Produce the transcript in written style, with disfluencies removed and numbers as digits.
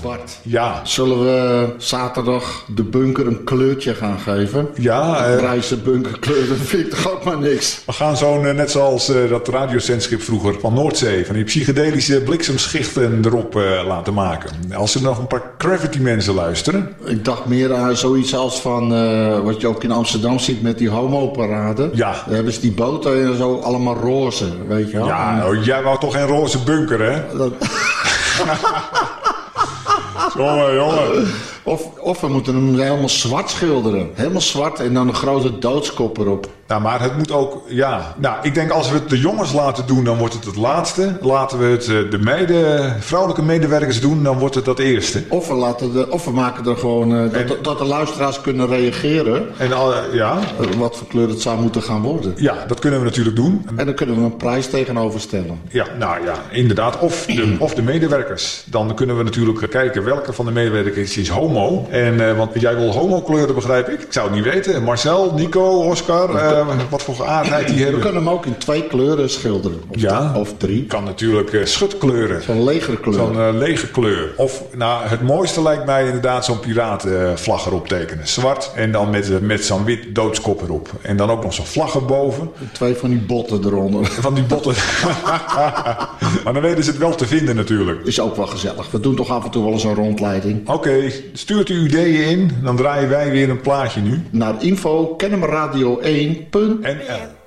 Bart. Ja. Zullen we zaterdag de bunker een kleurtje gaan geven? Ja. Grijze bunkerkleur, dat vind ik toch ook maar niks. We gaan zo'n, net zoals dat radiozendschip vroeger van Noordzee, van die psychedelische bliksemschichten erop laten maken. Als er nog een paar Gravity mensen luisteren. Ik dacht meer aan zoiets als van wat je ook in Amsterdam ziet met die homoparade. Ja. Daar hebben ze die boten en zo allemaal roze, weet je wel. Ja, jij wou toch geen roze bunker, hè? Jongen. Of we moeten hem helemaal zwart schilderen. Helemaal zwart en dan een grote doodskop erop. Nou, maar het moet ook, ja. Nou, ik denk als we het de jongens laten doen, dan wordt het het laatste. Laten we het de vrouwelijke medewerkers doen, dan wordt het dat eerste. Of we maken er gewoon dat de luisteraars kunnen reageren. En ja. Wat voor kleur het zou moeten gaan worden. Ja, dat kunnen we natuurlijk doen. En dan kunnen we een prijs tegenover stellen. Ja, nou ja, inderdaad. Of de medewerkers. Dan kunnen we natuurlijk kijken welke van de medewerkers is homo. En, want jij wil homo-kleuren, begrijp ik. Ik zou het niet weten. Marcel, Nico, Oscar, wat voor geaardheid die hebben. We kunnen hem ook in 2 kleuren schilderen. Of 3. Kan natuurlijk schutkleuren. Zo'n legerkleur. Zo'n legerkleur. Of, nou, het mooiste lijkt mij inderdaad zo'n piratenvlag erop tekenen. Zwart en dan met zo'n wit doodskop erop. En dan ook nog zo'n vlag erboven. 2 van die botten eronder. Van die botten. Maar dan weten ze het wel te vinden natuurlijk. Is ook wel gezellig. We doen toch af en toe wel eens een rondleiding. Oké, stuurt uw ideeën in. Dan draaien wij weer een plaatje nu. Naar info kennemerradio1.nl